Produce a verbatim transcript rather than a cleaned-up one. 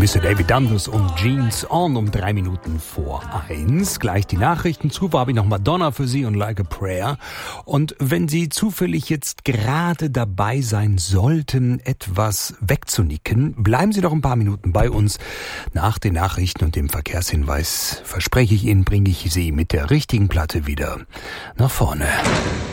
Mister David Dundas und Jeans On um drei Minuten vor eins. Gleich die Nachrichten. Zuvor habe ich noch Madonna für Sie und Like a Prayer. Und wenn Sie zufällig jetzt gerade dabei sein sollten, etwas wegzunicken, bleiben Sie doch ein paar Minuten bei uns. Nach den Nachrichten und dem Verkehrshinweis, verspreche ich Ihnen, bringe ich Sie mit der richtigen Platte wieder nach vorne.